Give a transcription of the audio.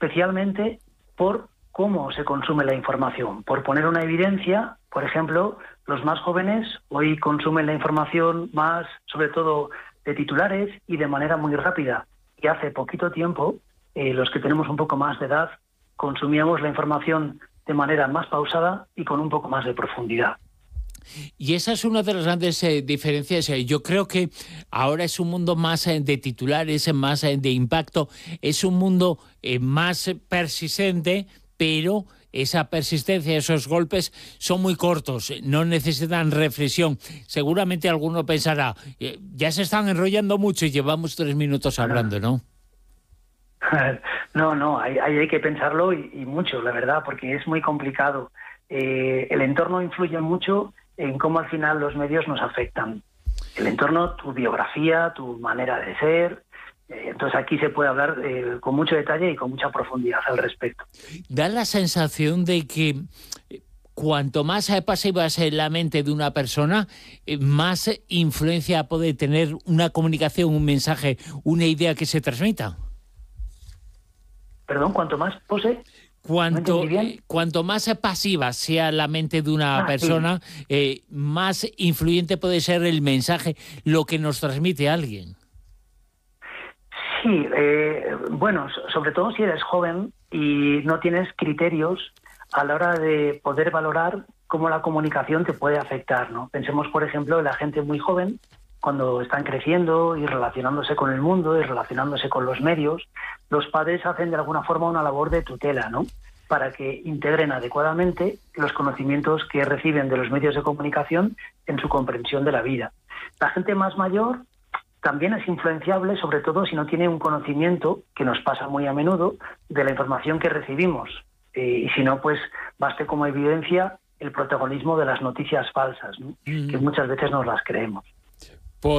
especialmente por cómo se consume la información. Por poner una evidencia, por ejemplo, los más jóvenes hoy consumen la información más, sobre todo, de titulares y de manera muy rápida. Y hace poquito tiempo, los que tenemos un poco más de edad, consumíamos la información de manera más pausada y con un poco más de profundidad. Y esa es una de las grandes diferencias. Yo creo que ahora es un mundo más de titulares, más de impacto, es un mundo más persistente, pero esa persistencia, esos golpes son muy cortos, no necesitan reflexión. Seguramente alguno pensará, ya se están enrollando mucho y llevamos 3 minutos hablando, ¿no? No, hay que pensarlo y mucho, la verdad, porque es muy complicado. El entorno influye mucho en cómo al final los medios nos afectan. El entorno, tu biografía, tu manera de ser. Entonces aquí se puede hablar con mucho detalle y con mucha profundidad al respecto. Da la sensación de que cuanto más pasiva es la mente de una persona, más influencia puede tener una comunicación, un mensaje, una idea que se transmita. Perdón, ¿cuánto más pose? Cuanto más pasiva sea la mente de una persona, sí, más influyente puede ser el mensaje, lo que nos transmite alguien. Sí, bueno, sobre todo si eres joven y no tienes criterios a la hora de poder valorar cómo la comunicación te puede afectar, ¿no? Pensemos, por ejemplo, en la gente muy joven, cuando están creciendo y relacionándose con el mundo y relacionándose con los medios, los padres hacen de alguna forma una labor de tutela, ¿no?, para que integren adecuadamente los conocimientos que reciben de los medios de comunicación en su comprensión de la vida. La gente más mayor también es influenciable, sobre todo si no tiene un conocimiento, que nos pasa muy a menudo, de la información que recibimos. Y si no, pues baste como evidencia el protagonismo de las noticias falsas, ¿no?, que muchas veces nos las creemos.